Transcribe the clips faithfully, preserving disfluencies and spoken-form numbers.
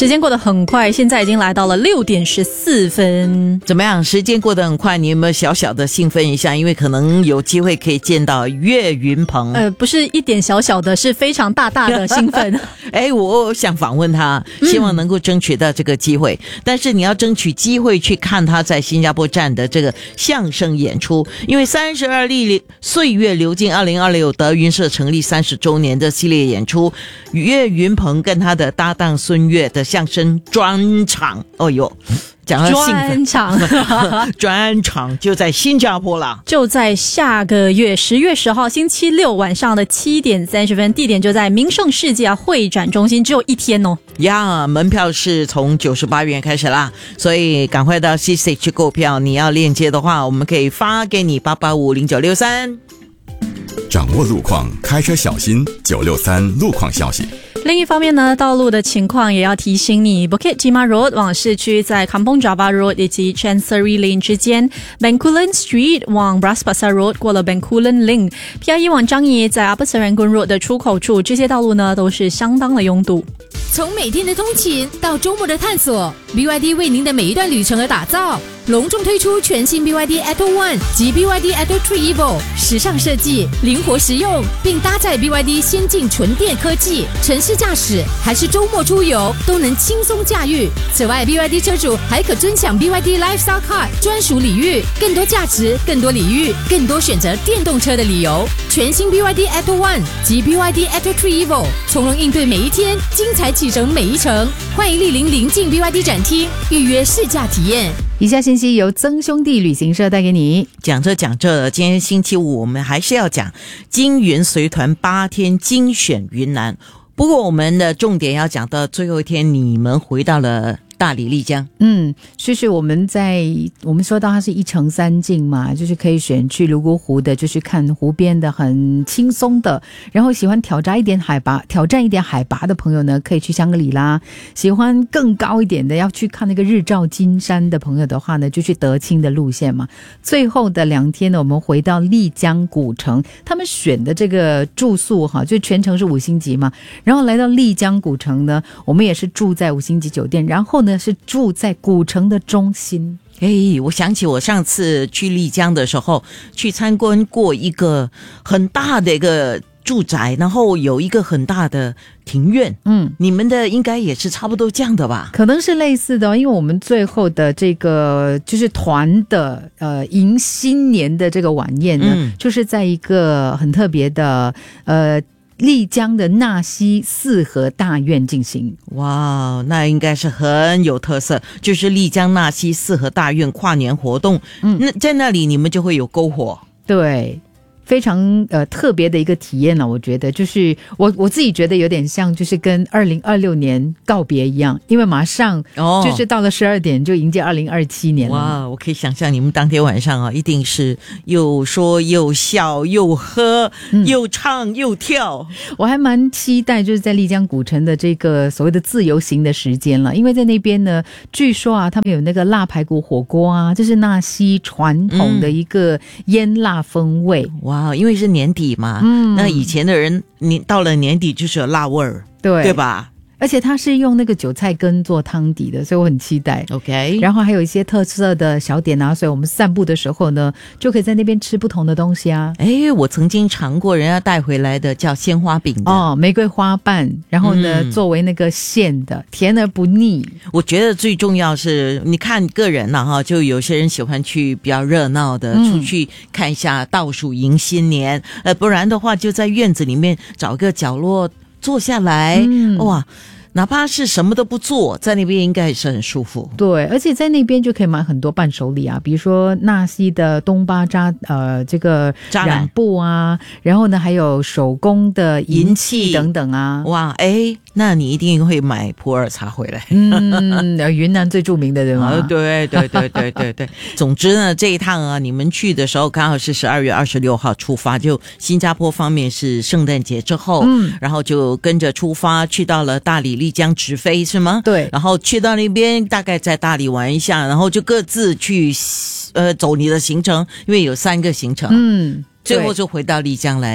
时间过得很快，现在已经来到了六点十四分。 怎么样？时间过得很快，你有没有小小的兴奋一下？因为可能有机会可以见到岳云鹏。 呃，不是一点小小的，是非常大大的兴奋。 哎，我想访问他，希望能够争取到这个机会。嗯、但是你要争取机会去看他在新加坡站的这个相声演出，因为三十二历岁月流进二零二六德云社成立三十周年的系列演出，岳云鹏跟他的搭档孙越的相声专场，哦哟，讲到专场， 专场就在新加坡啦， 就在下个月十月十号星期六晚上的七点三十分，地点就在名胜世界会展中心，只有一天哦。 呀，门票是从九十八元开始啦，所以赶快到 C C 去购票。你要链接的话，我们可以发给你八八五零九六三。 掌握路况，开车小心。九六三路况消息。 另一方面呢，道路的情况也要提醒你 Bukit Timah Road 往市区在 Kampong Java Road 以及 Chancery Lane 之间， Bencoolen Street 往 Bras Basah Road 过了 Bencoolen Link， P I E 往樟宜在 Upper Serangoon Road 的出口处，这些道路呢都是相当的拥堵。 从每天的通勤到周末的探索， B Y D 为您的每一段旅程而打造，隆重推出全新 B Y D Atto One 及 B Y D Atto Three Evo， 时尚设计，灵活实用，并搭载 B Y D 先进纯电科技，城市驾驶还是周末出游都能轻松驾驭。此外 B Y D 车主还可尊享 B Y D Lifestyle Card 专属礼遇，更多价值，更多礼遇，更多选择电动车的理由。全新 B Y D Atto One 及 B Y D Atto Three Evo， 从容应对每一天，精彩启程每一程。欢迎莅临临近 B Y D 展厅预约试驾体验。 以下信息由曾兄弟旅行社带给你。 讲着讲着，今天星期五我们还是要讲金云随团八天精选云南，不过我们的重点要讲到最后一天，你们回到了大理丽江。 嗯，就是我们在我们说到它是一城三境嘛，就是可以选去泸沽湖的，就是看湖边的很轻松的，然后喜欢挑战一点海拔挑战一点海拔的朋友呢，可以去香格里拉，喜欢更高一点的要去看那个日照金山的朋友的话呢，就去德清的路线嘛。最后的两天呢，我们回到丽江古城，他们选的这个住宿哈，就全程是五星级嘛，然后来到丽江古城呢，我们也是住在五星级酒店，然后呢是住在古城的中心。 哎，我想起我上次去丽江的时候，去参观过一个很大的一个住宅，然后有一个很大的庭院。嗯，你们的应该也是差不多这样的吧？ 可能是类似的，因为我们最后的这个就是团的呃迎新年的这个晚宴呢，嗯、就是在一个很特别的呃。丽江的纳西四合大院进行。 哇，那应该是很有特色，就是丽江纳西四合大院跨年活动。嗯，那在那里你们就会有篝火。 对，非常呃特别的一个体验了，我觉得就是我我自己觉得有点像就是跟二零二六年告别一样，因为马上就是到了十二点就迎接二零二七年了。 哇，我可以想象你们当天晚上啊，一定是又说又笑又喝、嗯、又唱又跳。 我还蛮期待就是在丽江古城的这个所谓的自由行的时间了，因为在那边呢，据说啊，他们有那个辣排骨火锅啊，这是纳西传统的一个腌辣风味。 嗯，哇，因为是年底嘛，嗯，那以前的人你到了年底就是有辣味儿， 对对吧？ 而且它是用那个韭菜根做汤底的，所以我很期待。 OK， 然后还有一些特色的小点啊，所以我们散步的时候呢，就可以在那边吃不同的东西啊。 哎，我曾经尝过人家带回来的叫鲜花饼的哦，玫瑰花瓣，然后呢、嗯、作为那个馅的，甜而不腻。我觉得最重要是你看个人啦哈，就有些人喜欢去比较热闹的、嗯、出去看一下倒数迎新年，呃，不然的话就在院子里面找个角落坐下来、嗯、哇，哪怕是什么都不做，在那边应该也是很舒服。 对，而且在那边就可以买很多伴手礼啊，比如说纳西的东巴扎呃这个染布啊，然后呢还有手工的银器等等啊。 哇，哎，那你一定会买普洱茶回来。 嗯，云南最著名的人嘛、 啊。对对对对对对。总之呢，这一趟啊，你们去的时候刚好是十二月二十六号出发，就新加坡方面是圣诞节之后，嗯，然后就跟着出发去到了大理丽江直飞是吗？ 对， 然后去到那边大概在大理玩一下，然后就各自去呃走你的行程，因为有三个行程，嗯，最后就回到丽江来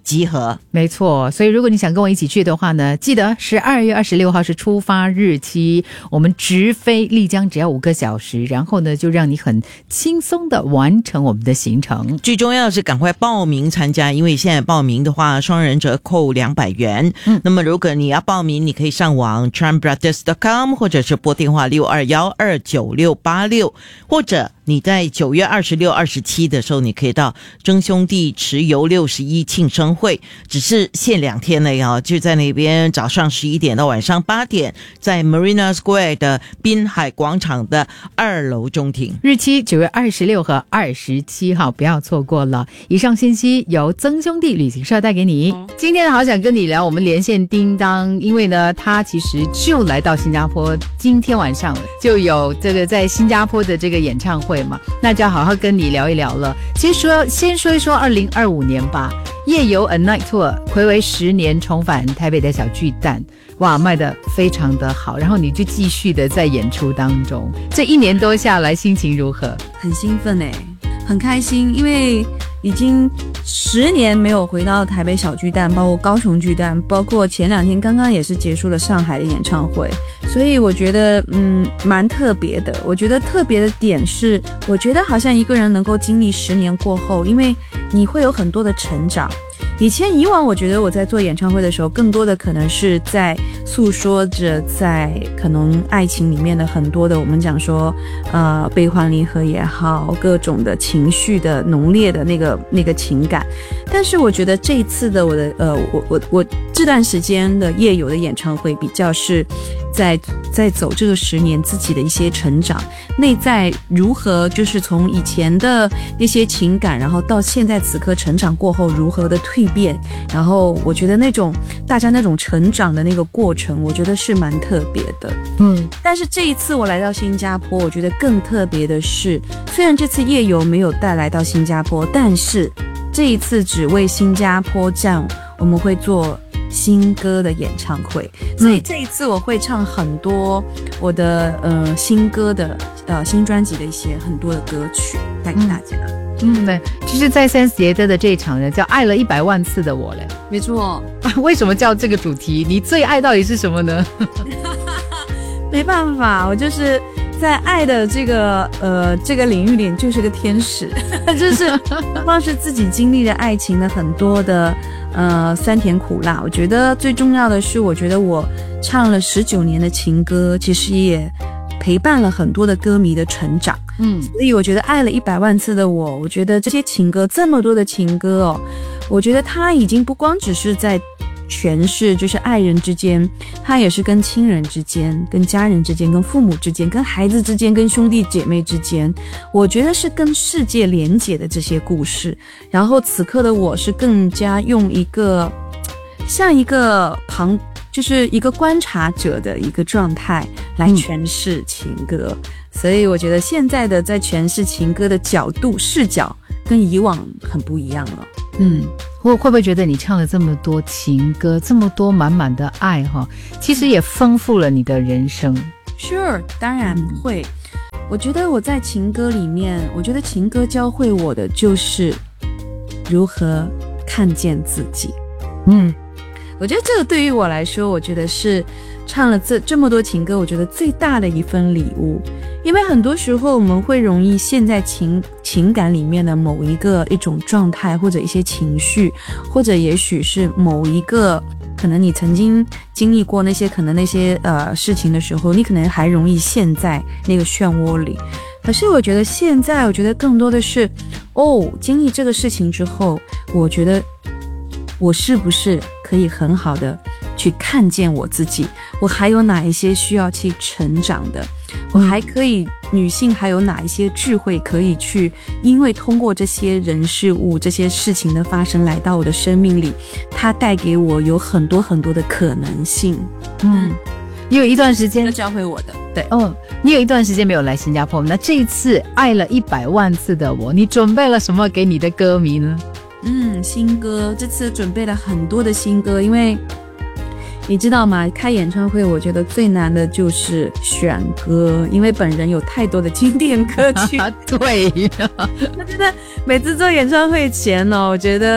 集合。 没错，所以如果你想跟我一起去的话呢，记得十二月二十六号是出发日期，我们直飞丽江只要五个小时，然后呢就让你很轻松的完成我们的行程。 最重要的是赶快报名参加，因为现在报名的话双人折扣两百元。嗯，那么如果你要报名，你可以上网 chan brothers dot com 或者是拨电话六二一二九六八六，或者你在九月二十六、二十七的时候，你可以到曾兄弟持游六十一庆生会，只是限两天了呀，就在那边早上十一点到晚上八点，在 Marina Square 的滨海广场的二楼中庭。 日期九月二十六和二十七号，不要错过了。以上信息由曾兄弟旅行社带给你。今天好想跟你聊，我们连线叮当，因为呢，他其实就来到新加坡，今天晚上就有这个在新加坡的这个演唱会嘛，那就要好好跟你聊一聊了。其实说先说一说二零二五年吧，夜游 A Night Tour 睽违十年重返台北的小巨蛋，哇，卖得非常的好，然后你就继续的在演出当中，这一年多下来心情如何？ 很兴奋耶，很开心，因为已经十年没有回到台北小巨蛋，包括高雄巨蛋，包括前两天刚刚也是结束了上海的演唱会，所以我觉得嗯蛮特别的。我觉得特别的点是，我觉得好像一个人能够经历十年过后，因为你会有很多的成长。以前以往我觉得我在做演唱会的时候，更多的可能是在诉说着在可能爱情里面的很多的我们讲说呃悲欢离合也好，各种的情绪的浓烈的那个那个情感。但是我觉得这一次的我的呃我我我这段时间的夜游的演唱会比较是在在走这个十年自己的一些成长，内在如何就是从以前的那些情感，然后到现在此刻成长过后如何的蜕变，然后我觉得那种大家那种成长的那个过程，我觉得是蛮特别的。嗯，但是这一次我来到新加坡，我觉得更特别的是，虽然这次夜游没有带来到新加坡，但是这一次只为新加坡站我们会做新歌的演唱会，所以这一次我会唱很多我的呃新歌的呃新专辑的一些很多的歌曲带给大家。 嗯，对，就是在三节的这一场呢，叫爱了一百万次的我嘞。 没错。 为什么叫这个主题？你最爱到底是什么呢？ 没办法，我就是在爱的这个呃这个领域里就是个天使，就是光是自己经历了爱情的很多的呃酸甜苦辣。我觉得最重要的是，我觉得我唱了十九年的情歌，其实也陪伴了很多的歌迷的成长。嗯，所以我觉得爱了一百万次的我，我觉得这些情歌，这么多的情歌哦，我觉得它已经不光只是在诠释就是爱人之间，它也是跟亲人之间，跟家人之间，跟父母之间，跟孩子之间，跟兄弟姐妹之间，我觉得是跟世界连结的这些故事。然后此刻的我是更加用一个像一个旁就是一个观察者的一个状态来诠释情歌。嗯，所以我觉得现在的在诠释情歌的角度视角跟以往很不一样了。 嗯，会会不会觉得你唱了这么多情歌，这么多满满的爱哈，其实也丰富了你的人生？ Sure， 当然会。我觉得我在情歌里面，我觉得情歌教会我的就是如何看见自己。嗯，我觉得这个对于我来说，我觉得是唱了这这么多情歌，我觉得最大的一份礼物。因为很多时候我们会容易陷在情情感里面的某一个一种状态，或者一些情绪，或者也许是某一个可能你曾经经历过那些可能那些呃事情的时候，你可能还容易陷在那个漩涡里。可是我觉得现在我觉得更多的是哦，经历这个事情之后，我觉得我是不是可以很好的去看见我自己，我还有哪一些需要去成长的，我还可以女性还有哪一些智慧可以去，因为通过这些人事物这些事情的发生来到我的生命里，它带给我有很多很多的可能性。嗯， 你有一段时间教会我的。对， 哦，你有一段时间没有来新加坡，那这一次爱了一百万次的我，你准备了什么给你的歌迷呢？ 嗯，新歌，这次准备了很多的新歌，因为你知道吗？开演唱会我觉得最难的就是选歌，因为本人有太多的经典歌曲。 对， 我觉得每次做演唱会前呢、哦，我觉得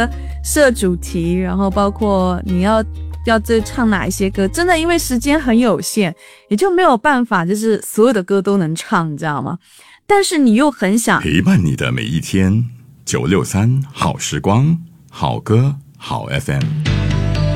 设主题，然后包括你要要这唱哪一些歌，真的因为时间很有限，也就没有办法就是所有的歌都能唱，你知道吗？但是你又很想陪伴你的每一天，九六三好时光，好歌好 F M。